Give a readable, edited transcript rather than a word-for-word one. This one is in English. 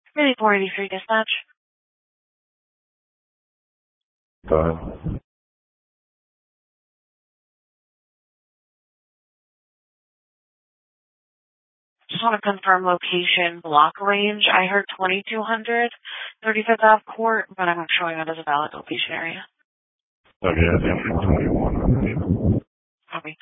Really 483 dispatch. Go ahead. Just want to confirm location, block range. I heard 2200, 35th Ave Court, but I'm not showing that as a valid location area. Okay, I think I'm 21. Okay.